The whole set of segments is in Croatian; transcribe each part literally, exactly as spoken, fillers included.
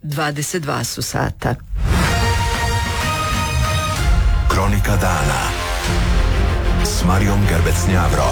dvadeset dva su sata. Kronika dana s Marijom Gerbec-Njavro.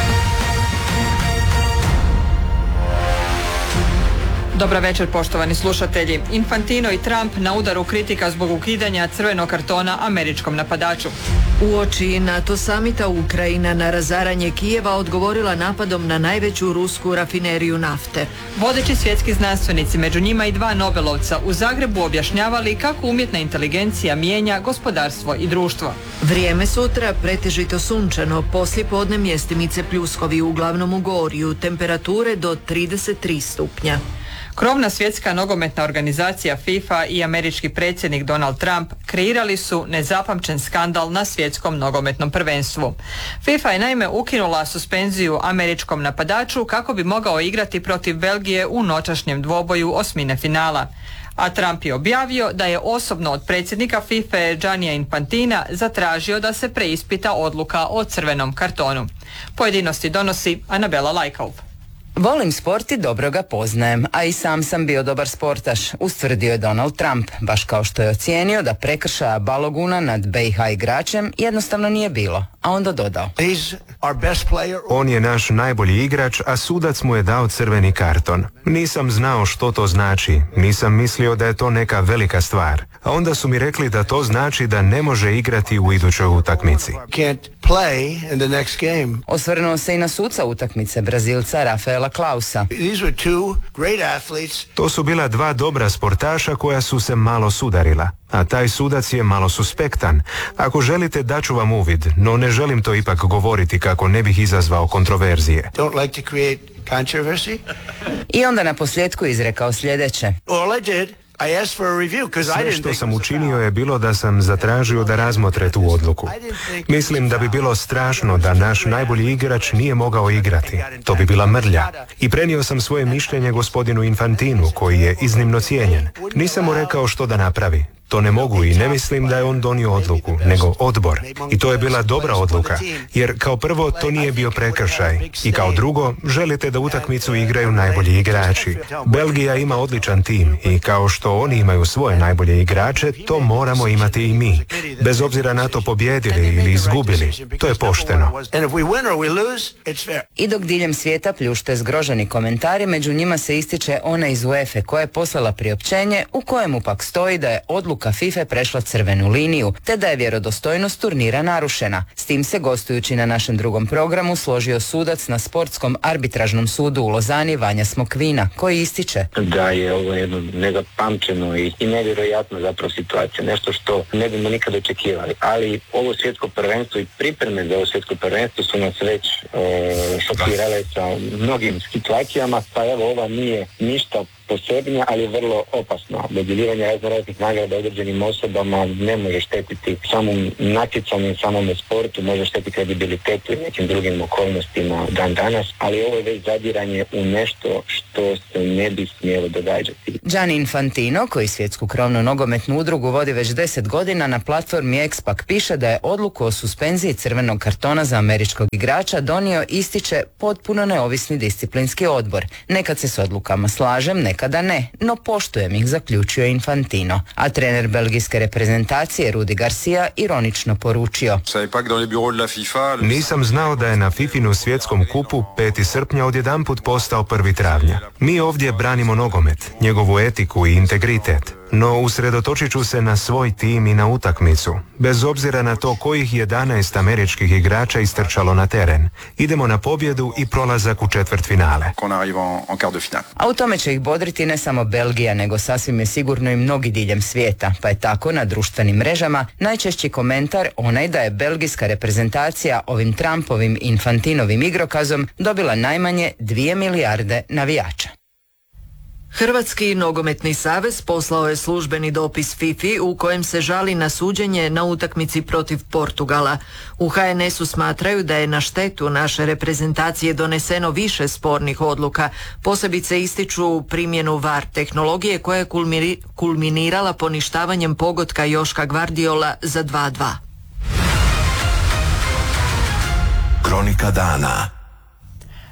Dobra večer, poštovani slušatelji. Infantino i Trump na udaru kritika zbog ukidanja crvenog kartona američkom napadaču. Uoči NATO samita Ukrajina na razaranje Kijeva odgovorila napadom na najveću rusku rafineriju nafte. Vodeći svjetski znanstvenici, među njima i dva Nobelovca, u Zagrebu objašnjavali kako umjetna inteligencija mijenja gospodarstvo i društvo. Vrijeme sutra pretežito sunčano, poslijepodne mjestimice pljuskovi, uglavnom u Gorju, temperature do trideset tri stupnja. Krovna svjetska nogometna organizacija FIFA i američki predsjednik Donald Trump kreirali su nezapamćen skandal na svjetskom nogometnom prvenstvu. FIFA je naime ukinula suspenziju američkom napadaču kako bi mogao igrati protiv Belgije u noćašnjem dvoboju osmine finala. A Trump je objavio da je osobno od predsjednika FIFA Giannija Infantina zatražio da se preispita odluka o crvenom kartonu. Pojedinosti donosi Anabela Lajkov. Volim sport i dobro ga poznajem, a i sam sam bio dobar sportaš, ustvrdio je Donald Trump, baš kao što je ocijenio da prekršaja baloguna nad B i H igračem jednostavno nije bilo, a onda dodao: On je naš najbolji igrač, a sudac mu je dao crveni karton. Nisam znao što to znači, nisam mislio da je to neka velika stvar, a onda su mi rekli da to znači da ne može igrati u idućoj utakmici. Osvrnuo se i na suca utakmice, Brazilca Rafaela Klausa. To su bila dva dobra sportaša koja su se malo sudarila, a taj sudac je malo suspektan. Ako želite, daću vam uvid, no ne želim to ipak govoriti kako ne bih izazvao kontroverzije. I onda na posljedku izrekao sljedeće: Sve što sam učinio je bilo da sam zatražio da razmotre tu odluku. Mislim da bi bilo strašno da naš najbolji igrač nije mogao igrati. To bi bila mrlja. I prenio sam svoje mišljenje gospodinu Infantinu, koji je iznimno cijenjen. Nisam mu rekao što da napravi. To ne mogu i ne mislim da je on donio odluku, nego odbor. I to je bila dobra odluka, jer kao prvo to nije bio prekršaj i kao drugo želite da utakmicu igraju najbolji igrači. Belgija ima odličan tim i kao što oni imaju svoje najbolje igrače, to moramo imati i mi. Bez obzira na to pobijedili ili izgubili, to je pošteno. I dok diljem svijeta pljušte zgroženi komentari, među njima se ističe ona iz UEFA koja je poslala priopćenje u kojemu pak stoji da je odluka FIFA prešla crvenu liniju, te da je vjerodostojnost turnira narušena. S tim se, gostujući na našem drugom programu, složio sudac na sportskom arbitražnom sudu u Lozani Vanja Smokvina, koji ističe da je ovo jedno nezapamćeno i, i nevjerojatno zapravo situacija, nešto što ne bimo nikad očekivali. Ali ovo svjetsko prvenstvo i pripreme za ovo svjetsko prvenstvo su nas već e, šokirale sa mnogim situacijama, pa evo ova nije ništa posebnija, ali je vrlo opasna. Dodjeljivanje raznoraznih nagrada određenim osobama ne može štetiti samom natjecanju, samom sportu, može štetiti kredibilitetu i nekim drugim okolnostima dan danas, ali ovo je već zadiranje u nešto što se ne bi smjelo događati. Gianni Infantino, koji svjetsku krovnu nogometnu udrugu vodi već deset godina, na platformi X pak piše da je odluku o suspenziji crvenog kartona za američkog igrača donio, ističe, potpuno neovisni disciplinski odbor. Nekad se s odlukama slažem, nekada ne, no poštujem ih, zaključio je Infantino. A trener belgijske reprezentacije Rudi Garcia ironično poručio: Nisam znao da je na Fifinu svjetskom kupu peti srpnja odjedanput postao prvi travnja. Mi ovdje branimo nogomet, njegovu etiku i integritet. No usredotočit ću se na svoj tim i na utakmicu, bez obzira na to kojih jedanaest američkih igrača istrčalo na teren. Idemo na pobjedu i prolazak u četvrtfinale. A u tome će ih bodriti ne samo Belgija, nego sasvim je sigurno i mnogi diljem svijeta, pa je tako na društvenim mrežama najčešći komentar onaj da je belgijska reprezentacija ovim Trumpovim Infantinovim igrokazom dobila najmanje dvije milijarde navijača. Hrvatski nogometni savez poslao je službeni dopis FIFA u kojem se žali na suđenje na utakmici protiv Portugala. U H N S-u smatraju da je na štetu naše reprezentacije doneseno više spornih odluka. Posebice ističu primjenu V A R tehnologije koja je kulminirala poništavanjem pogotka Joška Gvardiola za dva dva. Kronika dana.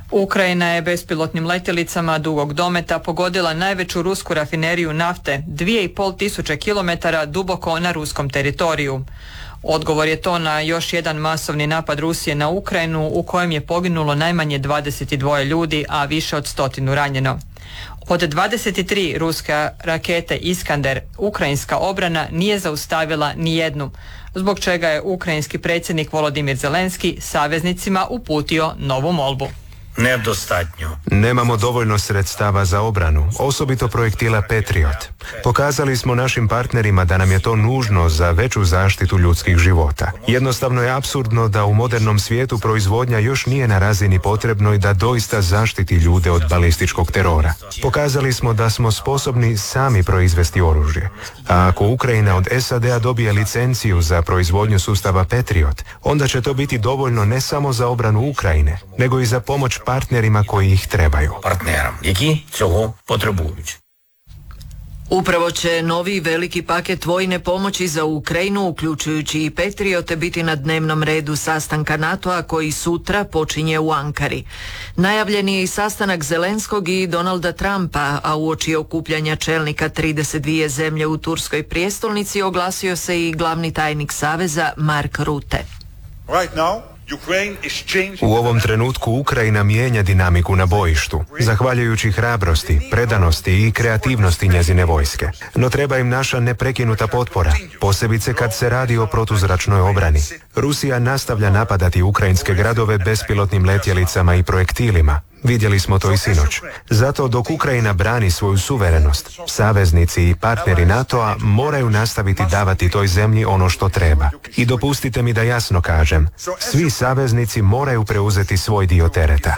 Ukrajina je bespilotnim letjelicama dugog dometa pogodila najveću rusku rafineriju nafte, dvije i pol tisuće kilometara duboko na ruskom teritoriju. Odgovor je to na još jedan masovni napad Rusije na Ukrajinu u kojem je poginulo najmanje dvadeset dva ljudi, a više od stotinu ranjeno. Od dvadeset tri ruske rakete Iskander, ukrajinska obrana nije zaustavila ni jednu, zbog čega je ukrajinski predsjednik Volodimir Zelenski saveznicima uputio novu molbu. Nedostatnjo. Nemamo dovoljno sredstava za obranu, osobito projektila Patriot. Pokazali smo našim partnerima da nam je to nužno za veću zaštitu ljudskih života. Jednostavno je apsurdno da u modernom svijetu proizvodnja još nije na razini potrebnoj da doista zaštiti ljude od balističkog terora. Pokazali smo da smo sposobni sami proizvesti oružje. A ako Ukrajina od S A D-a dobije licenciju za proizvodnju sustava Patriot, onda će to biti dovoljno ne samo za obranu Ukrajine, nego i za pomoć partnerima koji ih trebaju. Партнерам, які цього потребують. Upravo će novi veliki paket vojne pomoći za Ukrajinu, uključujući i Patriote, biti na dnevnom redu sastanka NATO-a koji sutra počinje u Ankari. Najavljen je i sastanak Zelenskog i Donalda Trumpa, a uoči okupljanja čelnika trideset dvije zemlje u turskoj prijestolnici oglasio se i glavni tajnik Saveza Mark Rutte. Right now, U ovom trenutku Ukrajina mijenja dinamiku na bojištu, zahvaljujući hrabrosti, predanosti i kreativnosti njezine vojske. No treba im naša neprekinuta potpora, posebice kad se radi o protuzračnoj obrani. Rusija nastavlja napadati ukrajinske gradove bespilotnim letjelicama i projektilima. Vidjeli smo to i sinoć. Zato dok Ukrajina brani svoju suverenost, saveznici i partneri NATO-a moraju nastaviti davati toj zemlji ono što treba. I dopustite mi da jasno kažem, svi saveznici moraju preuzeti svoj dio tereta.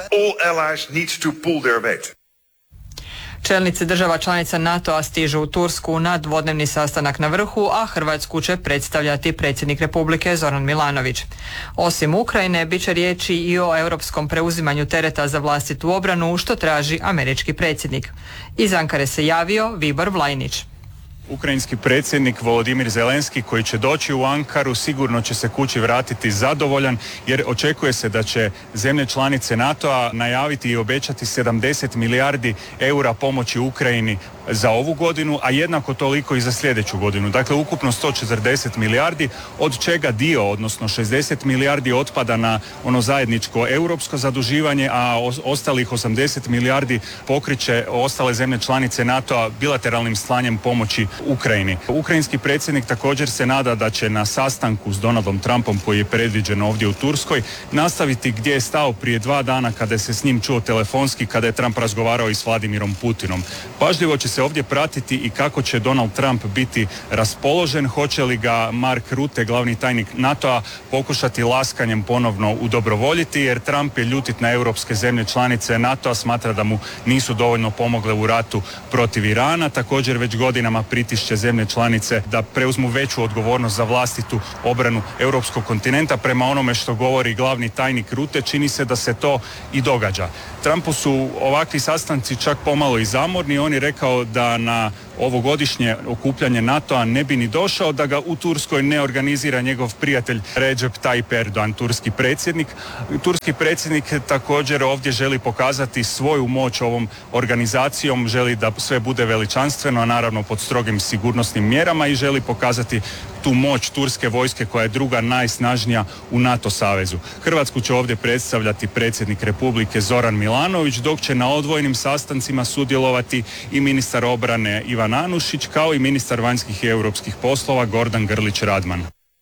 Čelnici država članica NATO-a stižu u Tursku na dvodnevni sastanak na vrhu, a Hrvatsku će predstavljati predsjednik Republike Zoran Milanović. Osim Ukrajine, bit će riječi i o europskom preuzimanju tereta za vlastitu obranu, što traži američki predsjednik. Iz Ankare se javio Vibor Vlajnić. Ukrajinski predsjednik Volodimir Zelenski, koji će doći u Ankaru, sigurno će se kući vratiti zadovoljan, jer očekuje se da će zemlje članice NATO-a najaviti i obećati sedamdeset milijardi eura pomoći Ukrajini za ovu godinu, a jednako toliko i za sljedeću godinu. Dakle, ukupno sto četrdeset milijardi, od čega dio, odnosno šezdeset milijardi otpada na ono zajedničko europsko zaduživanje, a ostalih osamdeset milijardi pokriće ostale zemlje članice NATO-a bilateralnim slanjem pomoći Ukrajini. Ukrajinski predsjednik također se nada da će na sastanku s Donaldom Trumpom, koji je predviđen ovdje u Turskoj, nastaviti gdje je stao prije dva dana kada se s njim čuo telefonski, kada je Trump razgovarao i s Vladimirom Putinom. Pažljivo će se ovdje pratiti i kako će Donald Trump biti raspoložen, hoće li ga Mark Rutte, glavni tajnik NATO-a, pokušati laskanjem ponovno udobrovoljiti, jer Trump je ljutit na europske zemlje članice NATO-a, smatra da mu nisu dovoljno pomogle u ratu protiv Irana. Također već godinama pritišće zemlje članice da preuzmu veću odgovornost za vlastitu obranu europskog kontinenta. Prema onome što govori glavni tajnik Rutte, čini se da se to i događa. Trumpu su ovakvi sastanci čak pomalo i zamorni. On je rekao da na ovogodišnje okupljanje NATO-a ne bi ni došao da ga u Turskoj ne organizira njegov prijatelj Recep Tayyip Erdogan, turski predsjednik. Turski predsjednik također ovdje želi pokazati svoju moć ovom organizacijom, želi da sve bude veličanstveno, a naravno pod strogim sigurnosnim mjerama, i želi pokazati tu moć turske vojske koja je druga najsnažnija u NATO savezu. Hrvatsku će ovdje predstavljati predsjednik Republike Zoran Milanović, dok će na odvojenim sastancima sudjelovati i ministar obrane Ivan Anušić, kao i ministar vanjskih i europskih poslova Gordan Grlić Radman.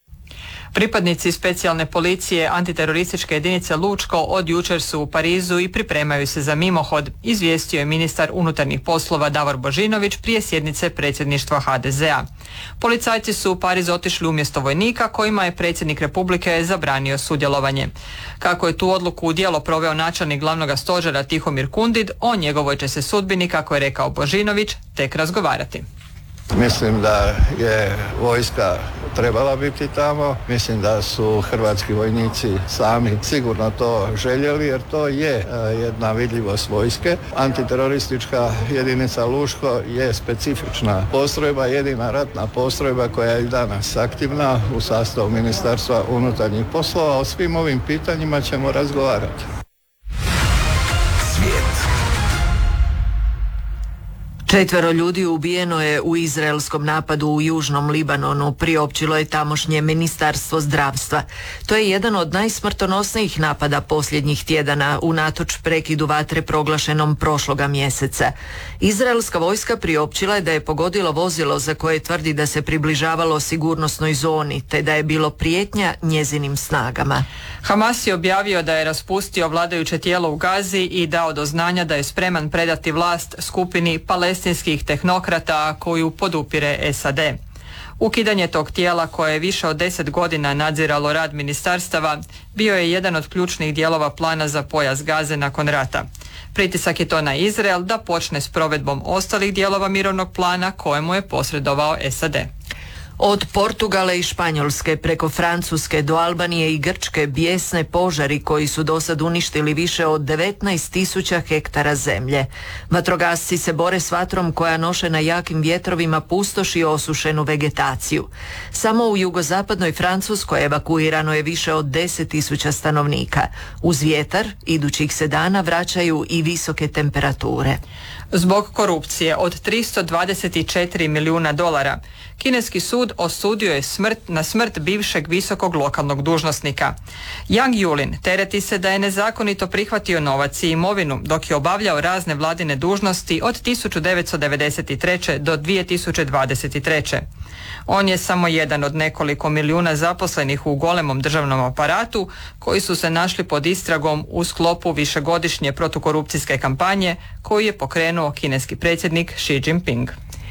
Pripadnici specijalne policije antiterorističke jedinice Lučko od jučer su u Parizu i pripremaju se za mimohod, izvijestio je ministar unutarnjih poslova Davor Božinović prije sjednice predsjedništva ha de ze a. Policajci su u Pariz otišli umjesto vojnika kojima je predsjednik Republike zabranio sudjelovanje. Kako je tu odluku u djelo proveo načelnik glavnog stožera Tihomir Kundid, o njegovoj će se sudbini, kako je rekao Božinović, tek razgovarati. Mislim da je vojska trebala biti tamo, mislim da su hrvatski vojnici sami sigurno to željeli, jer to je jedna vidljivost vojske. Antiteroristička jedinica Luško je specifična postrojba, jedina ratna postrojba koja je i danas aktivna u sastavu Ministarstva unutarnjih poslova. O svim ovim pitanjima ćemo razgovarati. Četvero ljudi ubijeno je u izraelskom napadu u južnom Libanonu, priopćilo je tamošnje ministarstvo zdravstva. To je jedan od najsmrtonosnijih napada posljednjih tjedana, unatoč prekidu vatre proglašenom prošloga mjeseca. Izraelska vojska priopćila je da je pogodilo vozilo za koje tvrdi da se približavalo sigurnosnoj zoni, te da je bilo prijetnja njezinim snagama. Hamas je objavio da je raspustio vladajuće tijelo u Gazi i dao do znanja da je spreman predati vlast skupini palestinskih tehnokrata koju podupire S A D. Ukidanje tog tijela koje je više od deset godina nadziralo rad ministarstava bio je jedan od ključnih dijelova plana za pojas Gaze nakon rata. Pritisak je to na Izrael da počne s provedbom ostalih dijelova mirovnog plana kojemu je posredovao S A D. Od Portugala i Španjolske preko Francuske do Albanije i Grčke bijesne požari koji su dosad uništili više od devetnaest tisuća hektara zemlje. Vatrogasci se bore s vatrom koja nošena jakim vjetrovima pustoši osušenu vegetaciju. Samo u jugozapadnoj Francuskoj evakuirano je više od deset tisuća stanovnika. Uz vjetar idućih se dana vraćaju i visoke temperature. Zbog korupcije od tristo dvadeset četiri milijuna dolara, kineski sud osudio je smrt na smrt bivšeg visokog lokalnog dužnosnika. Yang Yulin tereti se da je nezakonito prihvatio novac i imovinu dok je obavljao razne vladine dužnosti od tisuću devetsto devedeset treće do dvije tisuće dvadeset treće. On je samo jedan od nekoliko milijuna zaposlenih u golemom državnom aparatu koji su se našli pod istragom u sklopu višegodišnje protukorupcijske kampanje koju je pokrenuo kineski predsjednik Xi Jinping.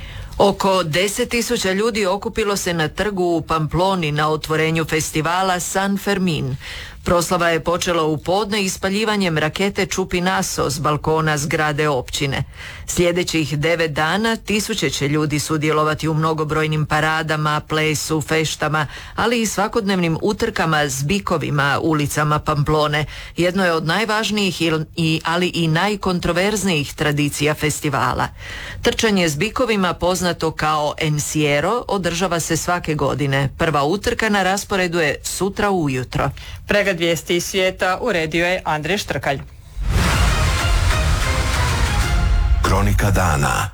Oko deset tisuća ljudi okupilo se na trgu u Pamploni na otvorenju festivala San Fermin. Proslava je počela u podne ispaljivanjem rakete Chupinazo s balkona zgrade općine. Sljedećih devet dana tisuće će ljudi sudjelovati u mnogobrojnim paradama, plesu, feštama, ali i svakodnevnim utrkama s bikovima ulicama Pamplone. Jedno je od najvažnijih, i, ali i najkontroverznijih tradicija festivala. Trčanje s bikovima, poznato kao Encierro, održava se svake godine. Prva utrka na rasporedu je sutra ujutro. Pregled vijesti iz svijeta uredio je Andrej Štrkalj. Kronika dana.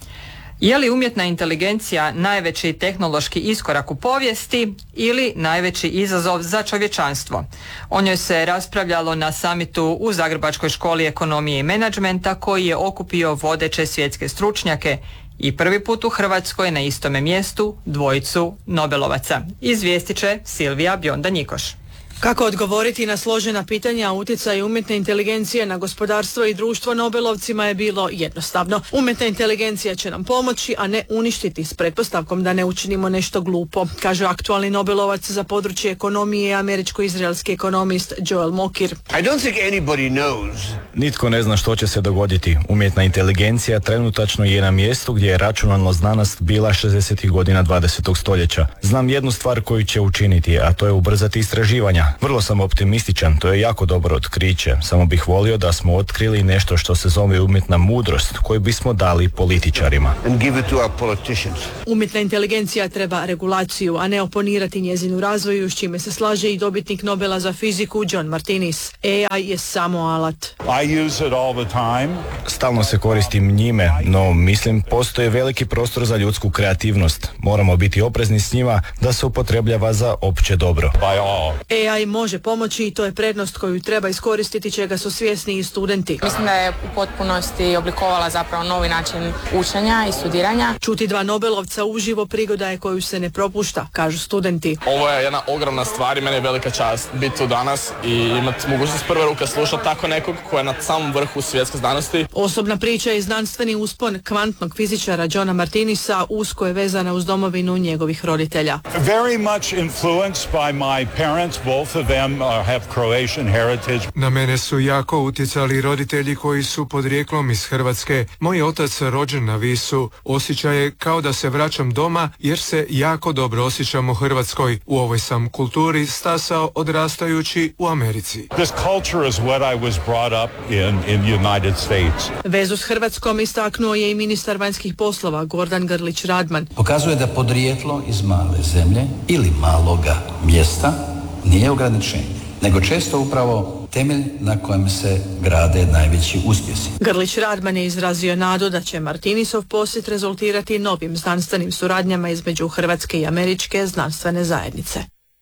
Je li umjetna inteligencija najveći tehnološki iskorak u povijesti ili najveći izazov za čovječanstvo? O njoj se raspravljalo na samitu u Zagrebačkoj školi ekonomije i menadžmenta koji je okupio vodeće svjetske stručnjake i prvi put u Hrvatskoj na istome mjestu dvojicu Nobelovaca. Izvijestit će Silvija Bjonda-Njikoš. Kako odgovoriti na složena pitanja o utjecaju umjetne inteligencije na gospodarstvo i društvo Nobelovcima je bilo jednostavno. Umjetna inteligencija će nam pomoći, a ne uništiti, s pretpostavkom da ne učinimo nešto glupo, kaže aktualni Nobelovac za područje ekonomije, američko-izraelski ekonomist Joel Mokir. I don't think anybody knows. Nitko ne zna što će se dogoditi. Umjetna inteligencija trenutačno je na mjestu gdje je računalna znanost bila šezdesetih godina dvadesetog stoljeća. Znam jednu stvar koju će učiniti, a to je ubrzati istraživanja. Vrlo sam optimističan, to je jako dobro otkriće. Samo bih volio da smo otkrili nešto što se zove umjetna mudrost koju bismo dali političarima. And give it to our politicians. Umjetna inteligencija treba regulaciju, a ne oponirati njezinu razvoju, s čime se slaže i dobitnik Nobela za fiziku John Martinis. A I je samo alat. I use it all the time. Stalno se koristim njime, no mislim postoji veliki prostor za ljudsku kreativnost. Moramo biti oprezni s njima da se upotrebljava za opće dobro. By all. A I može pomoći i to je prednost koju treba iskoristiti, čega su svjesni i studenti. Mislim da je u potpunosti oblikovala zapravo novi način učenja i studiranja. Čuti dva Nobelovca uživo prigoda je koju se ne propušta, kažu studenti. Ovo je jedna ogromna stvar i meni je velika čast biti tu danas i imati mogućnost prve ruke slušati tako nekog ko je na samom vrhu svjetske znanosti. Osobna priča i znanstveni uspon kvantnog fizičara Johna Martinisa usko je vezana uz domovinu njegovih roditelja. Very much influenced by my parents, both of them uh, have Croatian heritage. Na mene su jako utjecali roditelji koji su podrijeklom iz Hrvatske. Moj otac rođen na Visu. Osjećaj je kao da se vraćam doma jer se jako dobro osjećam u Hrvatskoj. U ovoj sam kulturi stasao odrastajući u Americi. This culture is what I was brought up in in United States. Vezu s Hrvatskom istaknuo je i ministar vanjskih poslova Gordan Grlić Radman. Pokazuje da podrijetlo iz male zemlje ili maloga mjesta nije ograničenje, nego često upravo temelj na kojem se grade najveći uspjesi. Grlić Radman je izrazio nadu da će Martinisov posjet rezultirati novim znanstvenim suradnjama između Hrvatske i američke znanstvene zajednice.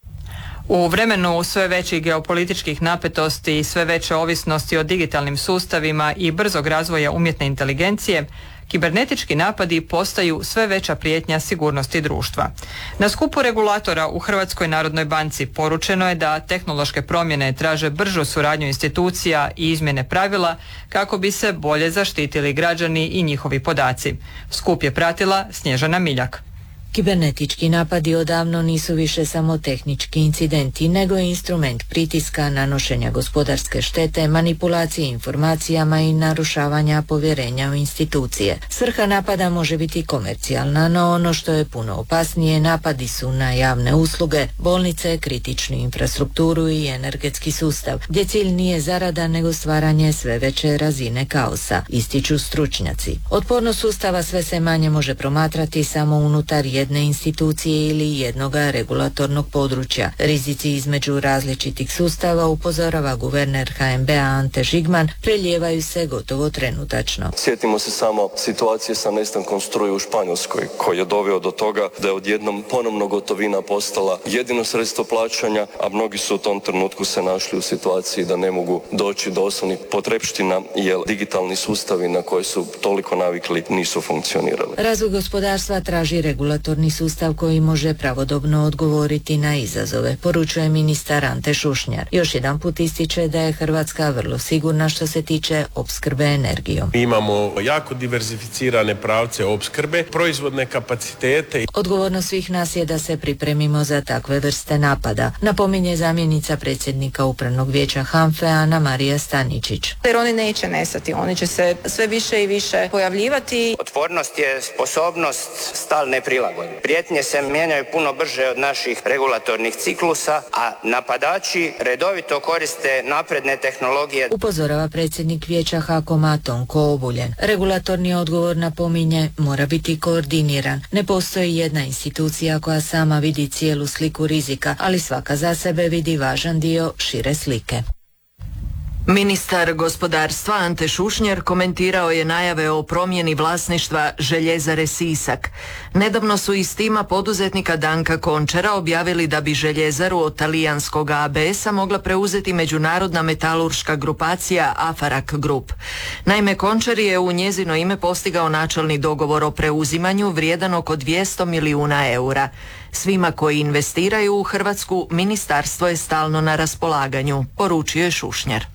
U vremenu sve većih geopolitičkih napetosti i sve veće ovisnosti o digitalnim sustavima i brzog razvoja umjetne inteligencije, kibernetički napadi postaju sve veća prijetnja sigurnosti društva. Na skupu regulatora u Hrvatskoj narodnoj banci poručeno je da tehnološke promjene traže bržu suradnju institucija i izmjene pravila kako bi se bolje zaštitili građani i njihovi podaci. Skup je pratila Snježana Miljak. Kibernetički napadi odavno nisu više samo tehnički incidenti, nego je instrument pritiska, nanošenja gospodarske štete, manipulacije informacijama i narušavanja povjerenja u institucije. Svrha napada može biti komercijalna, no ono što je puno opasnije, napadi su na javne usluge, bolnice, kritičnu infrastrukturu i energetski sustav, gdje cilj nije zarada nego stvaranje sve veće razine kaosa, ističu stručnjaci. Otpornost sustava sve se manje može promatrati samo unutar jedne jedne institucije ili jednoga regulatornog područja. Rizici između različitih sustava, upozorava guverner H N B-a Ante Žigman, preljevaju se gotovo trenutačno. Sjetimo se samo situacije sa nestankom struje u Španjolskoj, koji je doveo do toga da je odjednom ponovno gotovina postala jedino sredstvo plaćanja, a mnogi su u tom trenutku se našli u situaciji da ne mogu doći do osnovnih potrepština jer digitalni sustavi na koje su toliko navikli nisu funkcionirali. Razvoj gospodarstva traži regulatorni sustav koji može pravodobno odgovoriti na izazove, poručuje ministar Ante Šušnjar. Još jedan put ističe da je Hrvatska vrlo sigurna što se tiče opskrbe energijom. Mi imamo jako diverzificirane pravce opskrbe, proizvodne kapacitete. Odgovornost svih nas je da se pripremimo za takve vrste napada, napominje zamjenica predsjednika Upravnog vijeća H A N F E Ana Marija Staničić. Jer oni neće nestati, oni će se sve više i više pojavljivati. Otpornost je sposobnost stalne prilagodbe. Prijetnje se mijenjaju puno brže od naših regulatornih ciklusa, a napadači redovito koriste napredne tehnologije. Upozorava predsjednik vijeća HAKOM-a Tonko Obuljen. Regulatorni odgovor, napominje, mora biti koordiniran. Ne postoji jedna institucija koja sama vidi cijelu sliku rizika, ali svaka za sebe vidi važan dio šire slike. Ministar gospodarstva Ante Šušnjar komentirao je najave o promjeni vlasništva Željezare Sisak. Nedavno su iz tima poduzetnika Danka Končara objavili da bi željezaru od talijanskog A B S-a mogla preuzeti međunarodna metalurška grupacija Afarak Group. Naime, Končar je u njezino ime postigao načelni dogovor o preuzimanju vrijedan oko dvjesto milijuna eura. Svima koji investiraju u Hrvatsku ministarstvo je stalno na raspolaganju, poručio je Šušnjar.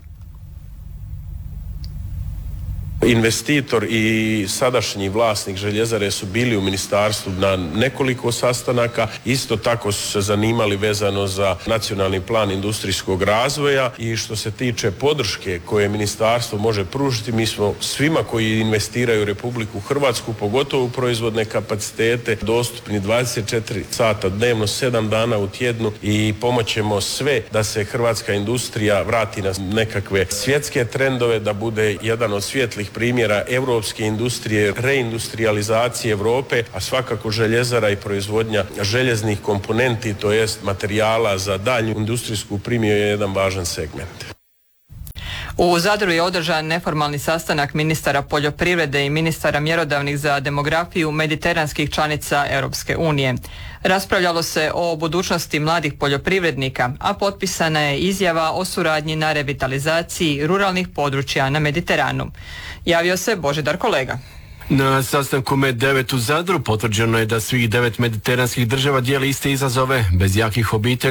Investitor i sadašnji vlasnik željezare su bili u ministarstvu na nekoliko sastanaka, isto tako su se zanimali vezano za nacionalni plan industrijskog razvoja i što se tiče podrške koje ministarstvo može pružiti, mi smo svima koji investiraju u Republiku Hrvatsku, pogotovo u proizvodne kapacitete, dostupni dvadeset četiri sata dnevno, sedam dana u tjednu i pomoćemo sve da se hrvatska industrija vrati na nekakve svjetske trendove, da bude jedan od svjetlih primjera europske industrije, reindustrializacije Europe, a svakako željezara i proizvodnja željeznih komponenti, to jest materijala za daljnju industrijsku primjenu je jedan važan segment. U Zadru je održan neformalni sastanak ministara poljoprivrede i ministara mjerodavnih za demografiju mediteranskih članica Europske unije. Raspravljalo se o budućnosti mladih poljoprivrednika, a potpisana je izjava o suradnji na revitalizaciji ruralnih područja na Mediteranu. Javio se Božidar Kolega. Na sastanku Med devet u Zadru potvrđeno je da svih devet mediteranskih država dijeli iste izazove bez jakih obitelji.